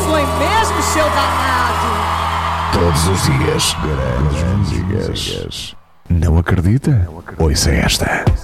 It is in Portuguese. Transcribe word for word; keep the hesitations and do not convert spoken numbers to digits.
Foi mesmo, seu danado. Todos os dias, grandes músicas. Não acredita? Ouça esta.